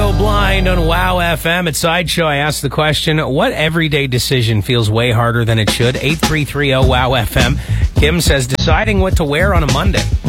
Go Blind on Wow FM. At Sideshow, I asked the question, what everyday decision feels way harder than it should? 8330 Wow FM. Kim says, deciding what to wear on a Monday.